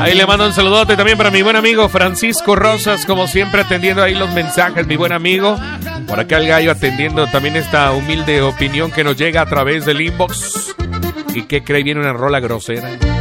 Ahí le mando un saludote también para mi buen amigo Francisco Rosas, como siempre atendiendo ahí los mensajes, mi buen amigo. Por acá el gallo atendiendo también esta humilde opinión que nos llega a través del inbox. ¿Y qué cree? Viene una rola grosera.